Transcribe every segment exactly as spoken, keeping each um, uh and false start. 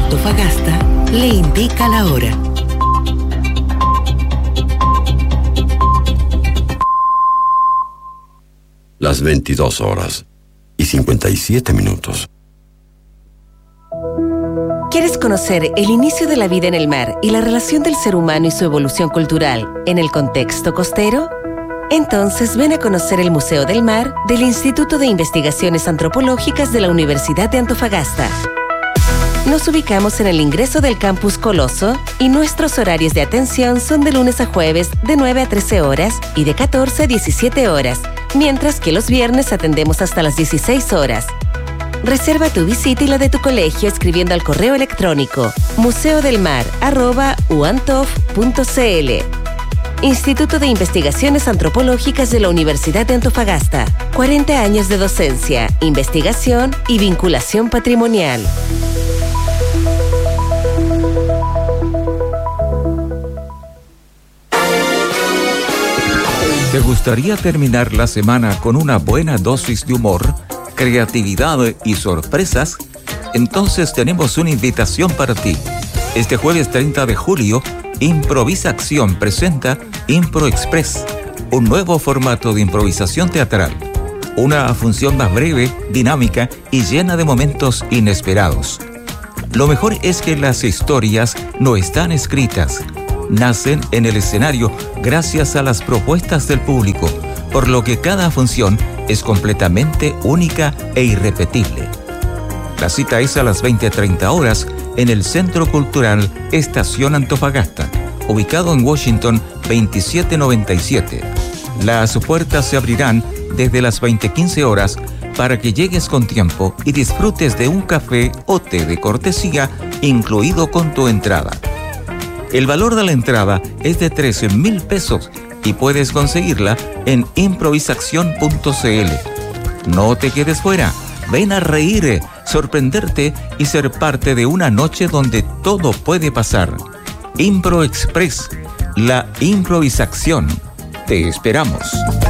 Antofagasta le indica la hora. Las veintidós horas y cincuenta y siete minutos. ¿Quieres conocer el inicio de la vida en el mar y la relación del ser humano y su evolución cultural en el contexto costero? Entonces ven a conocer el Museo del Mar del Instituto de Investigaciones Antropológicas de la Universidad de Antofagasta. Nos ubicamos en el ingreso del Campus Coloso y nuestros horarios de atención son de lunes a jueves de nueve a trece horas y de catorce a diecisiete horas, mientras que los viernes atendemos hasta las dieciséis horas. Reserva tu visita y la de tu colegio escribiendo al correo electrónico museodelmar arroba uantof punto cl. Instituto de Investigaciones Antropológicas de la Universidad de Antofagasta. cuarenta años de docencia, investigación y vinculación patrimonial. ¿Te gustaría terminar la semana con una buena dosis de humor, creatividad y sorpresas? Entonces tenemos una invitación para ti. Este jueves treinta de julio, Improvisa Acción presenta Impro Express, un nuevo formato de improvisación teatral. Una función más breve, dinámica y llena de momentos inesperados. Lo mejor es que las historias no están escritas. Nacen en el escenario gracias a las propuestas del público, por lo que cada función es completamente única e irrepetible. La cita es a las veinte treinta horas en el Centro Cultural Estación Antofagasta, ubicado en Washington veintisiete noventa y siete. Las puertas se abrirán desde las veinte quince horas para que llegues con tiempo y disfrutes de un café o té de cortesía incluido con tu entrada. El valor de la entrada es de trece mil pesos y puedes conseguirla en improvisación punto cl. No te quedes fuera, ven a reír, sorprenderte y ser parte de una noche donde todo puede pasar. Impro Express, la improvisación. Te esperamos.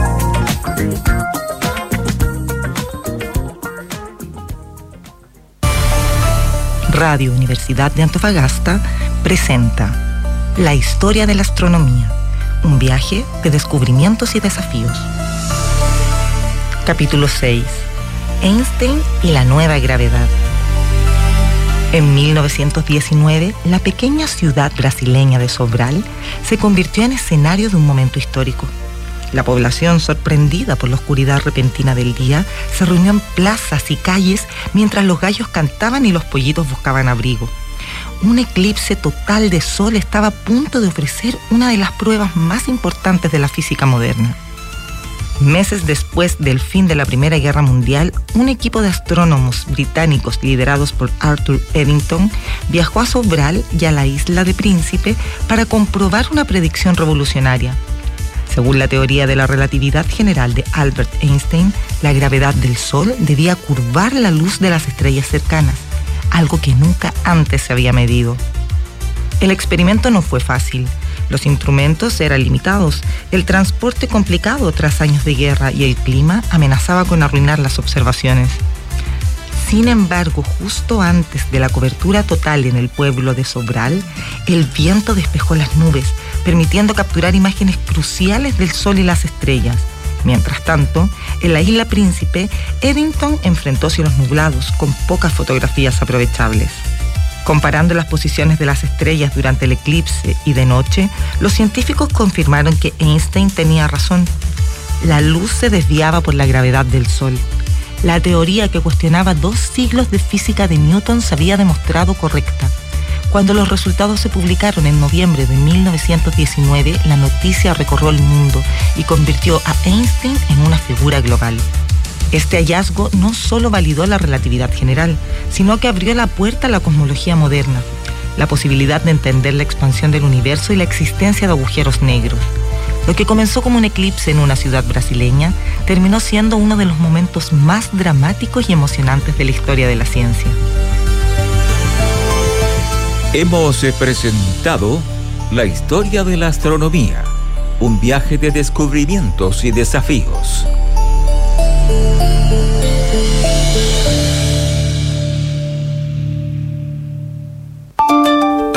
Radio Universidad de Antofagasta presenta La historia de la astronomía, un viaje de descubrimientos y desafíos. Capítulo seis. Einstein y la nueva gravedad. En mil novecientos diecinueve, la pequeña ciudad brasileña de Sobral se convirtió en escenario de un momento histórico. La población, sorprendida por la oscuridad repentina del día, se reunió en plazas y calles mientras los gallos cantaban y los pollitos buscaban abrigo. Un eclipse total de sol estaba a punto de ofrecer una de las pruebas más importantes de la física moderna. Meses después del fin de la Primera Guerra Mundial, un equipo de astrónomos británicos liderados por Arthur Eddington viajó a Sobral y a la isla de Príncipe para comprobar una predicción revolucionaria. Según la teoría de la relatividad general de Albert Einstein, la gravedad del Sol debía curvar la luz de las estrellas cercanas, algo que nunca antes se había medido. El experimento no fue fácil. Los instrumentos eran limitados, el transporte complicado tras años de guerra y el clima amenazaba con arruinar las observaciones. Sin embargo, justo antes de la cobertura total en el pueblo de Sobral, el viento despejó las nubes, permitiendo capturar imágenes cruciales del Sol y las estrellas. Mientras tanto, en la isla Príncipe, Eddington enfrentó cielos nublados con pocas fotografías aprovechables. Comparando las posiciones de las estrellas durante el eclipse y de noche, los científicos confirmaron que Einstein tenía razón. La luz se desviaba por la gravedad del Sol. La teoría que cuestionaba dos siglos de física de Newton se había demostrado correcta. Cuando los resultados se publicaron en noviembre de mil novecientos diecinueve, la noticia recorrió el mundo y convirtió a Einstein en una figura global. Este hallazgo no solo validó la relatividad general, sino que abrió la puerta a la cosmología moderna, la posibilidad de entender la expansión del universo y la existencia de agujeros negros. Lo que comenzó como un eclipse en una ciudad brasileña terminó siendo uno de los momentos más dramáticos y emocionantes de la historia de la ciencia. Hemos presentado La historia de la astronomía, un viaje de descubrimientos y desafíos.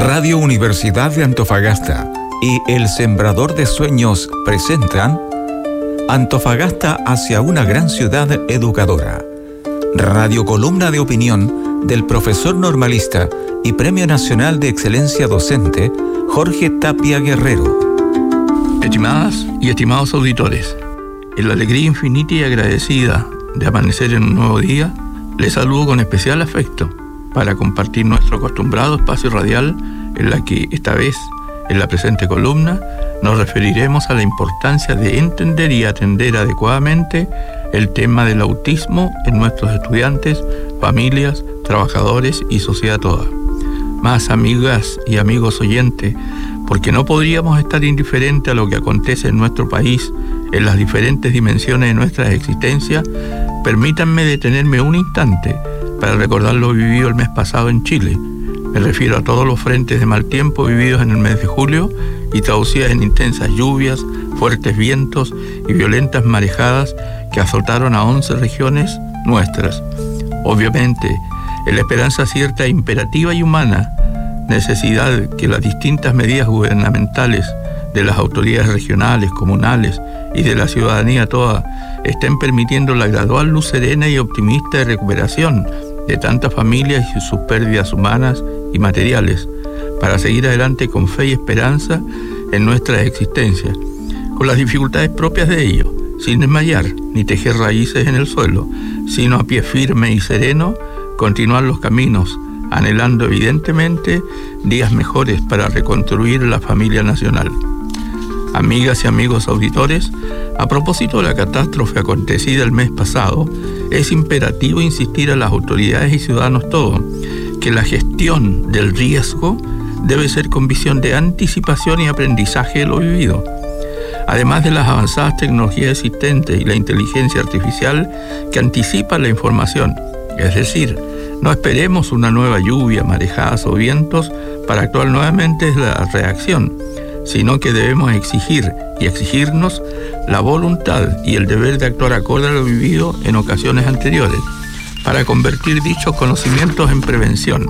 Radio Universidad de Antofagasta y El Sembrador de Sueños presentan Antofagasta hacia una gran ciudad educadora. Radio columna de opinión del profesor normalista y Premio Nacional de Excelencia Docente, Jorge Tapia Guerrero. Estimadas y estimados auditores, en la alegría infinita y agradecida de amanecer en un nuevo día, les saludo con especial afecto para compartir nuestro acostumbrado espacio radial en la que esta vez, en la presente columna, nos referiremos a la importancia de entender y atender adecuadamente el tema del autismo en nuestros estudiantes, familias, trabajadores y sociedad toda. Más amigas y amigos oyentes, porque no podríamos estar indiferentes a lo que acontece en nuestro país en las diferentes dimensiones de nuestra existencia, permítanme detenerme un instante para recordar lo vivido el mes pasado en Chile. Me refiero a todos los frentes de mal tiempo vividos en el mes de julio y traducidas en intensas lluvias, fuertes vientos y violentas marejadas que azotaron a once regiones nuestras. Obviamente, en la esperanza cierta, imperativa y humana necesidad que las distintas medidas gubernamentales de las autoridades regionales, comunales y de la ciudadanía toda estén permitiendo la gradual luz serena y optimista de recuperación de tantas familias y sus pérdidas humanas y materiales, para seguir adelante con fe y esperanza en nuestra existencia, con las dificultades propias de ello, sin desmayar ni tejer raíces en el suelo, sino a pie firme y sereno, continuar los caminos, anhelando evidentemente días mejores para reconstruir la familia nacional. Amigas y amigos auditores, a propósito de la catástrofe acontecida el mes pasado, es imperativo insistir a las autoridades y ciudadanos todos que la gestión del riesgo debe ser con visión de anticipación y aprendizaje de lo vivido. Además de las avanzadas tecnologías existentes y la inteligencia artificial que anticipa la información, es decir, no esperemos una nueva lluvia, marejadas o vientos para actuar nuevamente en la reacción, sino que debemos exigir y exigirnos la voluntad y el deber de actuar acorde a lo vivido en ocasiones anteriores, para convertir dichos conocimientos en prevención.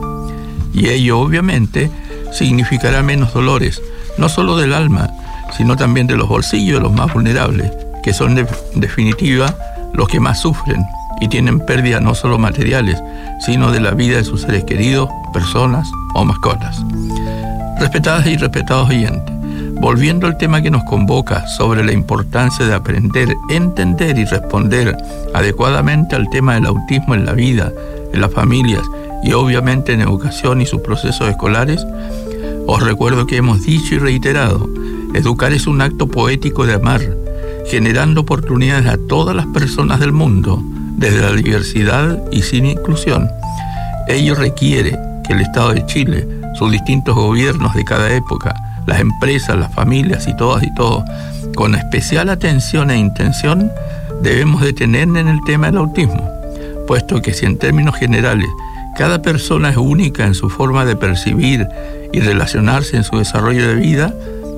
Y ello, obviamente, significará menos dolores, no solo del alma, sino también de los bolsillos de los más vulnerables, que son de, en definitiva los que más sufren y tienen pérdidas no solo materiales, sino de la vida de sus seres queridos, personas o mascotas. Respetadas y respetados oyentes, volviendo al tema que nos convoca sobre la importancia de aprender, entender y responder adecuadamente al tema del autismo en la vida, en las familias y obviamente en educación y sus procesos escolares, os recuerdo que hemos dicho y reiterado, educar es un acto poético de amar, generando oportunidades a todas las personas del mundo, desde la diversidad y sin inclusión. Ello requiere que el Estado de Chile, sus distintos gobiernos de cada época, las empresas, las familias y todas y todos, con especial atención e intención, debemos detenernos en el tema del autismo, puesto que si en términos generales cada persona es única en su forma de percibir y relacionarse en su desarrollo de vida,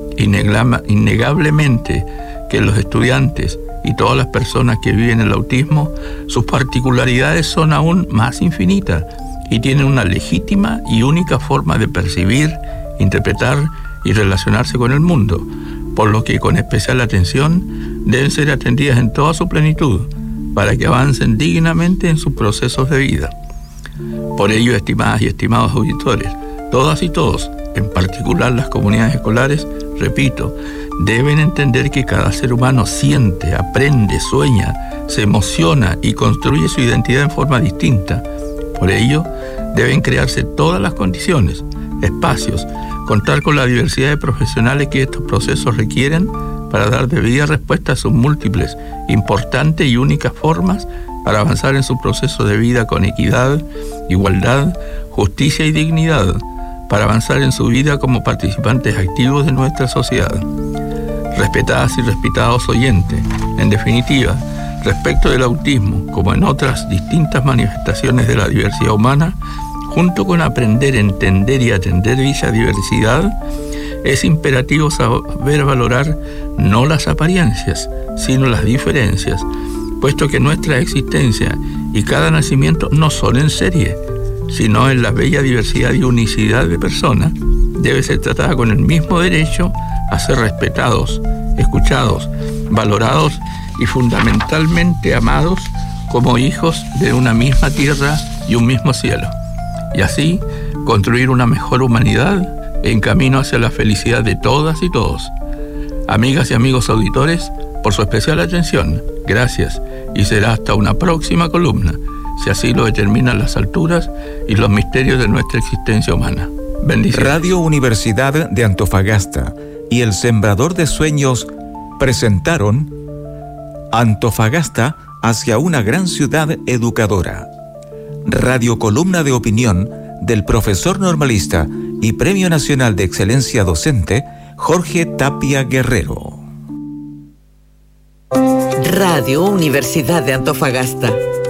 innegablemente que los estudiantes y todas las personas que viven el autismo, sus particularidades son aún más infinitas y tienen una legítima y única forma de percibir, interpretar y relacionarse con el mundo, por lo que con especial atención deben ser atendidas en toda su plenitud para que avancen dignamente en sus procesos de vida. Por ello, estimadas y estimados auditores, todas y todos, en particular las comunidades escolares, repito, deben entender que cada ser humano siente, aprende, sueña, se emociona y construye su identidad en forma distinta. Por ello, deben crearse todas las condiciones, espacios, contar con la diversidad de profesionales que estos procesos requieren para dar debida respuesta a sus múltiples, importantes y únicas formas para avanzar en su proceso de vida con equidad, igualdad, justicia y dignidad, para avanzar en su vida como participantes activos de nuestra sociedad. Respetadas y respetados oyentes, en definitiva, respecto del autismo, como en otras distintas manifestaciones de la diversidad humana, junto con aprender, entender y atender dicha diversidad, es imperativo saber valorar no las apariencias, sino las diferencias, puesto que nuestra existencia y cada nacimiento no son en serie, sino en la bella diversidad y unicidad de personas debe ser tratada con el mismo derecho a ser respetados, escuchados, valorados y fundamentalmente amados como hijos de una misma tierra y un mismo cielo. Y así construir una mejor humanidad en camino hacia la felicidad de todas y todos. Amigas y amigos auditores, por su especial atención, gracias, y será hasta una próxima columna, si así lo determinan las alturas y los misterios de nuestra existencia humana. Bendiciones. Radio Universidad de Antofagasta y El Sembrador de Sueños presentaron Antofagasta hacia una gran ciudad educadora. Radio Columna de Opinión del profesor normalista y Premio Nacional de Excelencia Docente, Jorge Tapia Guerrero. Radio Universidad de Antofagasta.